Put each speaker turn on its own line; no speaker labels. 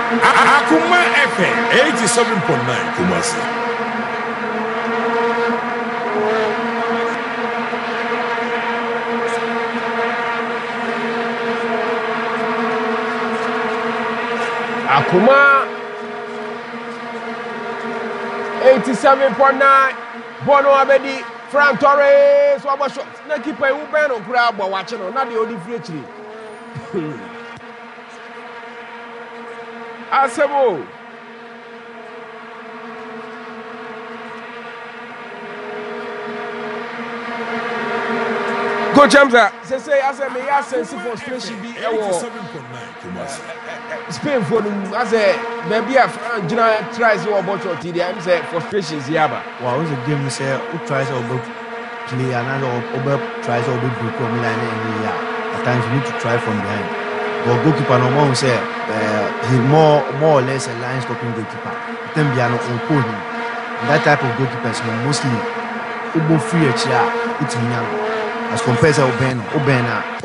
Akuma FM 87.9 Kumasi.
Akuma 87.9 Bono Abedi Frank Torres waba shot na keeper wu ben no kura agba wache no na de odi free chiri Asemo Coach Hamza say aseme ya sense frustration bi ewo
87.9 Kumasi.
Spain for them as a baby of Gina tries to watch your TD and say frustrations yaba.
Wow, was a game say who tries to play another over tries to break from line in the at times you need to try from behind. But goalkeeper no more say he's more or less a line stopping goalkeeper. Then be on him. That type of goalkeepers mostly free a chair it's as compared to Obena